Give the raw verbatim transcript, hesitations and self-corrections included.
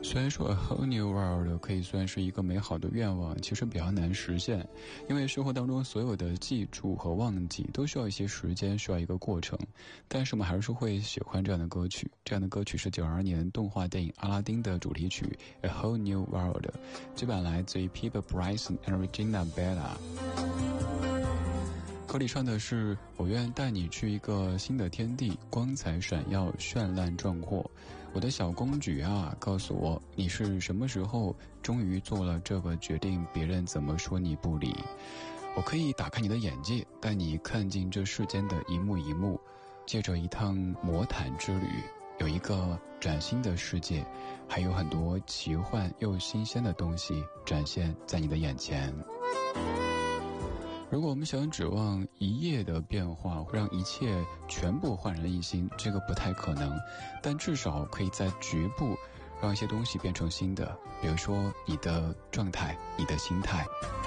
虽然说 A whole new world 可以算是一个美好的愿望，其实比较难实现，因为生活当中所有的记住和忘记都需要一些时间，需要一个过程。但是我们还是会喜欢这样的歌曲，这样的歌曲是九二年动画电影阿拉丁的主题曲 A whole new world， 这版来自于 Peter Bryson and Regina Bella。歌里唱的是我愿带你去一个新的天地，光彩闪耀，绚烂壮阔。我的小公举啊，告诉我你是什么时候终于做了这个决定，别人怎么说你不理。我可以打开你的眼界，带你看尽这世间的一幕一幕，借着一趟魔毯之旅，有一个崭新的世界，还有很多奇幻又新鲜的东西展现在你的眼前。如果我们想指望一夜的变化让一切全部焕然一新，这个不太可能，但至少可以在局部让一些东西变成新的，比如说你的状态，你的心态。